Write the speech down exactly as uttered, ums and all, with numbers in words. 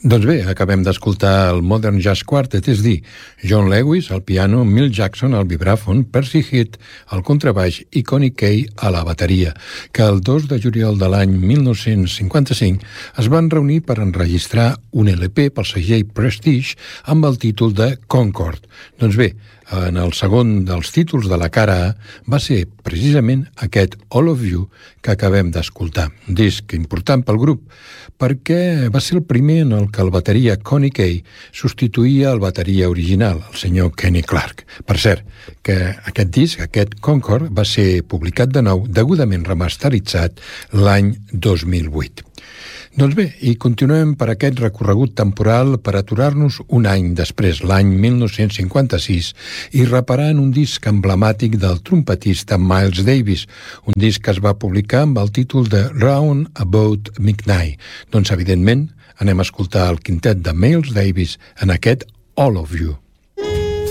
Doncs bé, acabem d'escoltar el Modern Jazz Quartet, és dir, John Lewis al piano, Milt Jackson al vibràfon, Percy Heath al contrabaix i Connie Kay a la bateria, que el dos de juliol de l'any mil nou-cents cinquanta-cinc es van reunir per enregistrar un L P pel segell Prestige amb el títol de Concord. Doncs bé, en el segon dels títols de la cara A va ser precisament aquest All of You que acabem d'escoltar. Un disc important pel grup perquè va ser el primer en el que el bateria Connie Kay substituïa el bateria original, el senyor Kenny Clarke. Per cert, que aquest disc, aquest Concord, va ser publicat de nou, degudament remasteritzat, l'any dos mil vuit. Doncs bé, i continuem per aquest recorregut temporal per aturar-nos un any després, l'any mil nou-cents cinquanta-sis, i reparar en un disc emblemàtic del trompetista Miles Davis, un disc que es va publicar amb el títol de Round About Midnight. Doncs, evidentment, anem a escoltar el quintet de Miles Davis en aquest All of You.